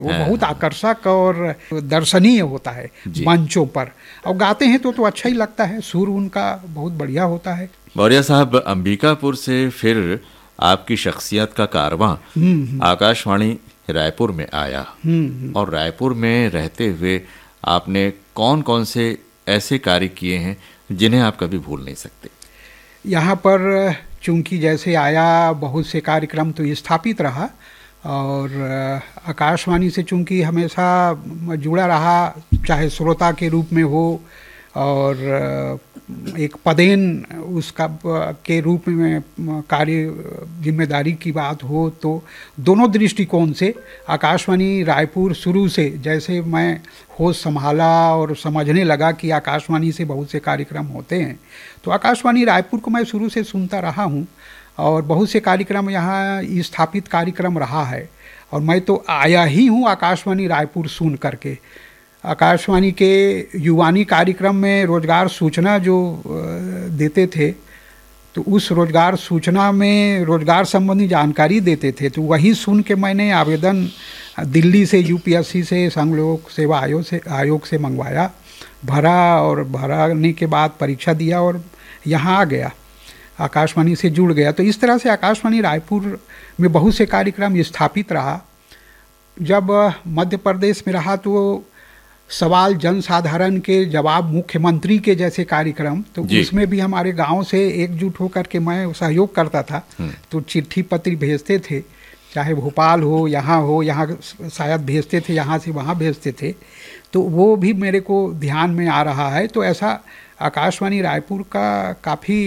वो हाँ, बहुत हाँ। आकर्षक और दर्शनीय होता है जी। मंचों पर। और गाते हैं तो अच्छा ही लगता है, सुर उनका बहुत बढ़िया होता है। मौर्य साहब, अंबिकापुर से फिर आपकी शख्सियत का कारवां आकाशवाणी रायपुर में आया, और रायपुर में रहते हुए आपने कौन कौन से ऐसे कार्य किए हैं जिन्हें आप कभी भूल नहीं सकते? यहाँ पर चूंकि जैसे आया, बहुत से कार्यक्रम तो स्थापित रहा, और आकाशवाणी से चूंकि हमेशा जुड़ा रहा, चाहे श्रोता के रूप में हो और एक पदेन उसका के रूप में कार्य जिम्मेदारी की बात हो, तो दोनों दृष्टिकोण से आकाशवाणी रायपुर शुरू से जैसे मैं होश संभाला और समझने लगा कि आकाशवाणी से बहुत से कार्यक्रम होते हैं, तो आकाशवाणी रायपुर को मैं शुरू से सुनता रहा हूँ और बहुत से कार्यक्रम यहाँ स्थापित कार्यक्रम रहा है। और मैं तो आया ही हूँ आकाशवाणी रायपुर सुन करके। आकाशवाणी के युवानी कार्यक्रम में रोजगार सूचना जो देते थे, तो उस रोजगार सूचना में रोजगार संबंधी जानकारी देते थे, तो वही सुन के मैंने आवेदन दिल्ली से यूपीएससी से संघ लोक सेवा आयोग से मंगवाया, भरा, और भराने के बाद परीक्षा दिया और यहाँ आ गया, आकाशवाणी से जुड़ गया। तो इस तरह से आकाशवाणी रायपुर में बहुत से कार्यक्रम स्थापित रहा। जब मध्य प्रदेश में रहा तो सवाल जनसाधारण के जवाब मुख्यमंत्री के जैसे कार्यक्रम, तो उसमें भी हमारे गांव से एकजुट होकर के मैं सहयोग करता था। तो चिट्ठी पत्र भेजते थे, चाहे भोपाल हो, यहाँ शायद भेजते थे, यहाँ से वहाँ भेजते थे, तो वो भी मेरे को ध्यान में आ रहा है। तो ऐसा आकाशवाणी रायपुर का काफ़ी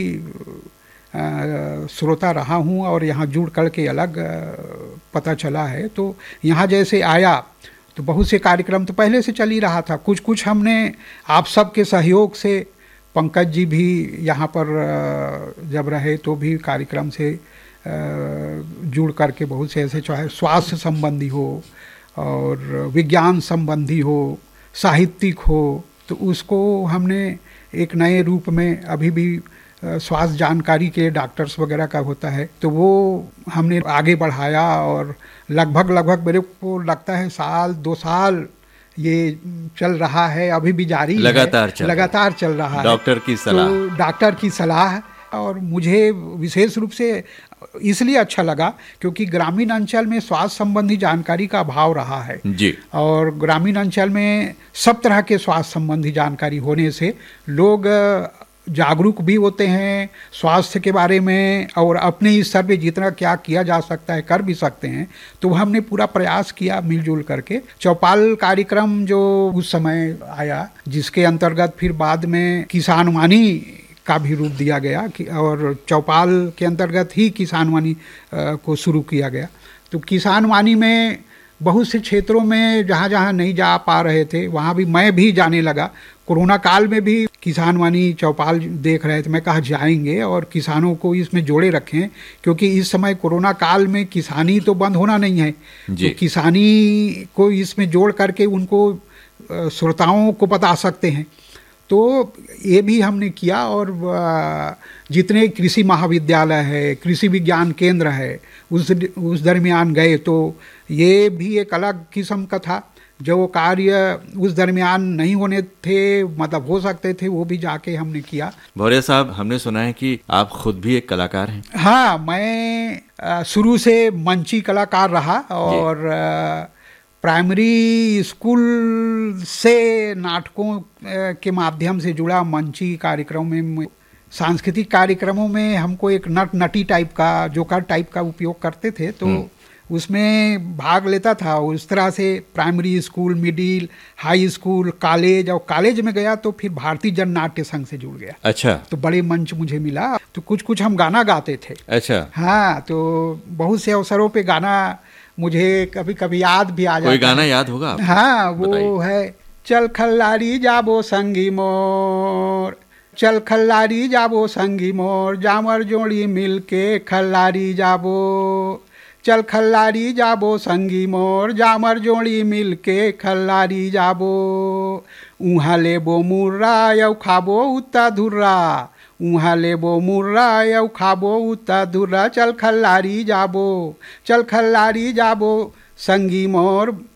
श्रोता रहा हूँ और यहाँ जुड़ कर के अलग पता चला है। तो यहाँ जैसे आया तो बहुत से कार्यक्रम तो पहले से चल ही रहा था, कुछ हमने आप सबके सहयोग से, पंकज जी भी यहाँ पर जब रहे तो भी कार्यक्रम से जुड़ करके बहुत से ऐसे, चाहे स्वास्थ्य संबंधी हो और विज्ञान संबंधी हो, साहित्यिक हो, तो उसको हमने एक नए रूप में, अभी भी स्वास्थ्य जानकारी के डॉक्टर्स वगैरह का होता है, तो वो हमने आगे बढ़ाया और लगभग मेरे को लगता है 2 साल ये चल रहा है, अभी भी जारी लगातार चल रहा है। डॉक्टर की सलाह और मुझे विशेष रूप से इसलिए अच्छा लगा क्योंकि ग्रामीण अंचल में स्वास्थ्य संबंधी जानकारी का अभाव रहा है जी। और ग्रामीण अंचल में सब तरह के स्वास्थ्य संबंधी जानकारी होने से लोग जागरूक भी होते हैं स्वास्थ्य के बारे में, और अपने स्तर पे जितना क्या किया जा सकता है कर भी सकते हैं। तो हमने पूरा प्रयास किया मिलजुल करके। चौपाल कार्यक्रम जो उस समय आया, जिसके अंतर्गत फिर बाद में किसानवाणी का भी रूप दिया गया और चौपाल के अंतर्गत ही किसानवाणी को शुरू किया गया। तो किसानवाणी में बहुत से क्षेत्रों में जहाँ नहीं जा पा रहे थे, वहाँ भी मैं भी जाने लगा। कोरोना काल में भी किसानवाणी चौपाल देख रहे थे, मैं कहा जाएंगे और किसानों को इसमें जोड़े रखें, क्योंकि इस समय कोरोना काल में किसानी तो बंद होना नहीं है, तो किसानी को इसमें जोड़ करके उनको श्रोताओं को बता सकते हैं। तो ये भी हमने किया और जितने कृषि महाविद्यालय है, कृषि विज्ञान केंद्र है, उस दरमियान गए, तो ये भी एक अलग किस्म का था। जो कार्य उस दरमियान नहीं होने थे, मतलब हो सकते थे, वो भी जाके हमने किया। भौरिया साहब, हमने सुना है कि आप खुद भी एक कलाकार हैं। हाँ, मैं शुरू से मंची कलाकार रहा और प्राइमरी स्कूल से नाटकों के माध्यम से जुड़ा। मंची कार्यक्रमों में, सांस्कृतिक कार्यक्रमों में हमको एक नटी टाइप का, जोकर टाइप का उपयोग करते थे, तो उसमें भाग लेता था। उस तरह से primary school, middle, high school, college, और कॉलेज में गया तो फिर भारतीय जन नाट्य संघ से जुड़ गया। अच्छा। तो बड़े मंच मुझे मिला, तो कुछ हम गाना गाते थे। अच्छा। हाँ, तो बहुत से अवसरों पे गाना मुझे कभी कभी याद भी आ जाता है। कोई गाना याद होगा आपको? हाँ, वो है चल खल्लारी जाबो संगी मोर, चल खल्लारी जाबो संगी मोर, जामर जोड़ी मिल के खल्लारी जाबो, चल खल्लारी जाबो संगी मोर, जामर जोड़ी मिल के खल्लारी जाबो, उहाँ लेबो मुर्रा यौ खाबो उत्ता धुर्रा, उहाँ लेबो मुर्रा यौ खाबो उत्ता धुर्रा, चल खल्लारी जाबो संगी मोर,